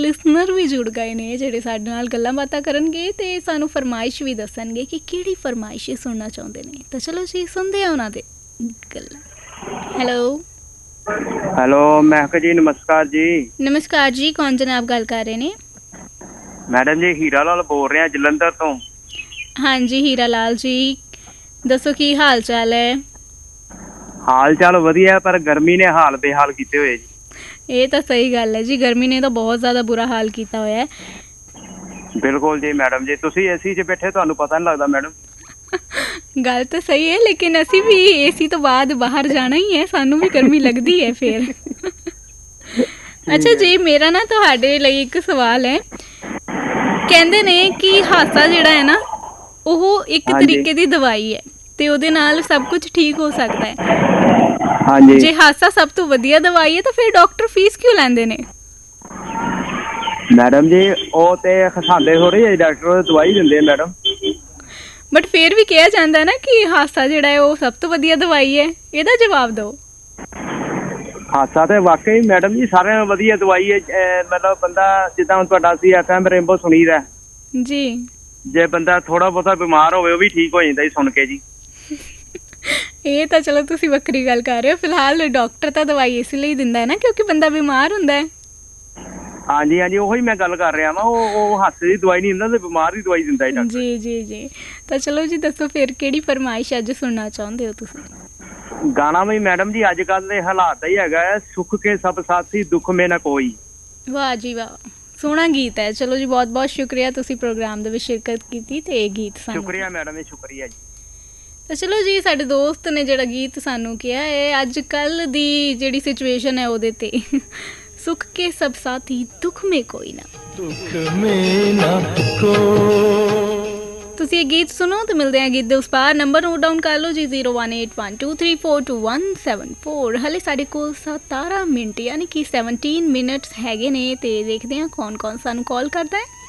Listener ਵੀ ਜੁੜ ਗਏ ਨੇ ਜਿਹੜੇ ਸਾਡੇ ਨਾਲ ਗੱਲਾਂ ਬਾਤਾਂ ਕਰਨਗੇ ਤੇ ਸਾਨੂੰ ਫਰਮਾਇਸ਼ ਵੀ ਦੱਸਣਗੇ ਕਿ ਕਿਹੜੀ ਫਰਮਾਇਸ਼ ਸੁਣਨਾ ਚਾਹੁੰਦੇ ਨੇ। ਤਾਂ ਚਲੋ ਜੀ ਸੁਣਦੇ ਆ ਉਹਨਾਂ ਦੇ ਗੱਲਾਂ। ਹੈਲੋ ਮਹਿਕ ਜੀ, ਨਮਸਕਾਰ ਜੀ। ਨਮਸਕਾਰ ਜੀ, ਕੌਣ ਜਨਾਬ ਗੱਲ ਕਰ ਰਹੇ ਨੇ? ਮੈਡਮ ਜੀ ਹੀਰਾ ਲਾਲ ਬੋਲ ਰਹੇ ਆ ਜਲੰਧਰ ਤੋਂ। ਹਾਂਜੀ ਹੀਰਾ ਲਾਲ ਜੀ, ਦੱਸੋ ਕੀ ਹਾਲ ਚਾਲ ਹੈ? ਹਾਲ ਚਾਲ ਵਧੀਆ, ਪਰ ਗਰਮੀ ਨੇ ਹਾਲ ਬੇਹਾਲ ਕੀਤੇ ਹੋਏ ਜੀ। ਇਹ ਤਾਂ ਸਹੀ ਗੱਲ ਹੈ ਜੀ, ਗਰਮੀ ਨੇ ਤਾਂ ਬਹੁਤ ਜ਼ਿਆਦਾ ਬੁਰਾ ਹਾਲ ਕੀਤਾ ਹੋਇਆ ਹੈ। ਬਿਲਕੁਲ ਜੀ ਮੈਡਮ ਜੀ, ਤੁਸੀਂ ਏਸੀ 'ਚ ਬੈਠੇ ਤੁਹਾਨੂੰ ਪਤਾ ਨਹੀਂ ਲੱਗਦਾ ਮੈਡਮ। ਗੱਲ ਤਾਂ ਸਹੀ ਹੈ, ਲੇਕਿਨ ਅਸੀਂ ਵੀ ਏਸੀ ਤੋਂ ਬਾਅਦ ਬਾਹਰ ਜਾਣਾ ਹੀ ਹੈ, ਸਾਨੂੰ ਵੀ ਗਰਮੀ ਲੱਗਦੀ ਹੈ ਫਿਰ। ਅੱਛਾ ਜੀ, ਮੇਰਾ ਨਾ ਤੁਹਾਡੇ ਲਈ ਇੱਕ ਸਵਾਲ ਹੈ। ਕਹਿੰਦੇ ਨੇ ਕਿ ਹਾਸਾ ਜਿਹੜਾ ਹੈ ਨਾ ਉਹ ਇੱਕ ਤਰੀਕੇ ਦੀ ਦਵਾਈ ਹੈ ਤੇ ਉਹਦੇ ਨਾਲ ਸਭ ਕੁਝ ਠੀਕ ਹੋ ਸਕਦਾ ਹੈ। ਹਾਂਜੀ, ਜੇ ਹਾਸਾ ਸਭ ਤੋਂ ਵਧੀਆ ਦਵਾਈ ਹੈ ਤਾਂ ਫਿਰ ਡਾਕਟਰ ਫੀਸ ਕਿਉਂ ਲੈਂਦੇ ਨੇ? ਮੈਡਮ ਜੀ ਉਹ ਤੇ ਹਸਾਉਂਦੇ ਥੋੜੀ ਹੈ, ਡਾਕਟਰ ਦਵਾਈ ਦਿੰਦੇ ਆ ਮੈਡਮ। ਬਟ ਫਿਰ ਵੀ ਕਿਹਾ ਜਾਂਦਾ ਨਾ ਕਿ ਹਾਸਾ ਜਿਹੜਾ ਹੈ ਉਹ ਸਭ ਤੋਂ ਵਧੀਆ ਦਵਾਈ ਹੈ। ਇਹਦਾ ਜਵਾਬ ਦਿਓ। ਹਾਸਾ ਤੇ ਵਾਕਈ ਮੈਡਮ ਜੀ ਸਾਰਿਆਂ ਨਾਲੋਂ ਵਧੀਆ ਦਵਾਈ ਹੈ। ਮਤਲਬ ਬੰਦਾ ਜਿੱਦਾਂ ਹੁਣ ਤੁਹਾਡਾ ਸੀ FM ਰੇਨਬੋ ਸੁਣੀਦਾ ਜੀ, ਜੇ ਬੰਦਾ ਥੋੜਾ ਬਹੁਤਾ ਬਿਮਾਰ ਹੋਵੇ ਉਹ ਵੀ ਠੀਕ ਹੋ ਜਾਂਦਾ ਜੀ ਸੁਣ ਕੇ ਜੀ। ਇਹ ਤਾਂ ਚਲੋ ਤੁਸੀਂ ਵੱਖਰੀ ਗੱਲ ਕਰ ਰਹੇ ਹੋ। ਫਿਲਹਾਲ ਡਾਕਟਰ ਤਾਂ ਦਵਾਈ ਇਸ ਲਈ ਦਿੰਦਾ ਹੈ ਨਾ ਕਿਉਂਕਿ ਬੰਦਾ ਬਿਮਾਰ ਹੁੰਦਾ ਹੈ। ਹਾਂਜੀ ਹਾਂਜੀ, ਉਹੀ ਮੈਂ ਗੱਲ ਕਰ ਰਿਹਾ ਵਾ। ਉਹ ਹਾਸੇ ਦੀ ਦਵਾਈ ਨਹੀਂ ਦਿੰਦਾ ਤੇ ਬਿਮਾਰ ਦੀ ਦਵਾਈ ਦਿੰਦਾ ਜੀ। ਜੀ ਜੀ ਜੀ, ਤਾਂ ਚਲੋ ਜੀ ਦੱਸੋ ਫਿਰ ਕਿਹੜੀ ਫਰਮਾਇਸ਼ ਅੱਜ ਸੁਣਨਾ ਚਾਹੁੰਦੇ ਹੋ ਤੁਸੀਂ? ਗਾਣਾ ਵੀ ਮੈਡਮ ਜੀ ਅੱਜ ਕੱਲ ਦੇ ਹਾਲਾਤ ਹੀ ਹੈਗਾ ਹੈ, ਸੁੱਖ ਕੇ ਸਭ ਸਾਥੀ ਦੁੱਖ ਮੇ ਨਾ ਕੋਈ। ਵਾਹ ਜੀ ਵਾਹ, ਸੋਹਣਾ ਗੀਤ ਹੈ। ਚਲੋ ਜੀ ਬਹੁਤ ਬਹੁਤ ਸ਼ੁਕਰੀਆ, ਤੁਸੀਂ ਪ੍ਰੋਗਰਾਮ ਦੇ ਵਿੱਚ ਸ਼ਿਰਕਤ ਕੀਤੀ ਤੇ ਇਹ ਗੀਤ ਸਾਨੂੰ। ਸ਼ੁਕਰੀਆ ਮੈਡਮ ਜੀ, ਸ਼ੁਕਰੀਆ ਜੀ। ਤਾਂ ਚਲੋ ਜੀ, ਸਾਡੇ ਦੋਸਤ ਨੇ ਜਿਹੜਾ ਗੀਤ ਸਾਨੂੰ ਕਿਹਾ ਹੈ ਅੱਜ ਕੱਲ੍ਹ ਦੀ ਜਿਹੜੀ ਸਿਚੁਏਸ਼ਨ ਹੈ ਉਹਦੇ ਤੇ, ਸੁੱਖ ਕੇ ਸਭ ਸਾਥੀ ਦੁੱਖ ਮੇ ਕੋਈ ਨਾ। ਤੁਸੀਂ ਇਹ ਗੀਤ ਸੁਣੋ ਤੇ ਮਿਲਦੇ ਆ ਗੀਤ ਦੇ ਉਸ ਪਾਰ। ਨੰਬਰ ਨੋਟ ਡਾਊਨ ਕਰ ਲਓ ਜੀ, 01812342174। ਹਲੇ ਸਾਡੇ ਕੋਲ 17 ਮਿੰਟ ਯਾਨੀ ਕਿ 17 ਮਿੰਟਸ ਹੈਗੇ ਨੇ ਤੇ ਦੇਖਦੇ ਹਾਂ ਕੌਣ ਕੌਣ ਸਾਨੂੰ ਕਾਲ ਕਰਦਾ ਹੈ।